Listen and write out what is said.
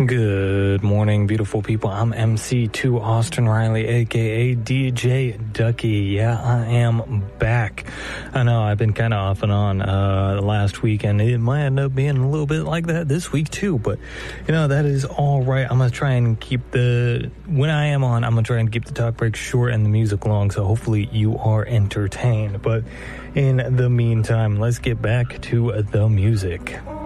Good morning, beautiful people. I'm MC2 Austin Riley, aka DJ Ducky. Yeah, I am back. I know I've been kind of off and on last week, and it might end up being a little bit like that this week too, but that is all right. I'm going to try and keep when I am on, I'm going to try and keep the talk break short and the music long, so hopefully you are entertained. But in the meantime, let's get back to the music.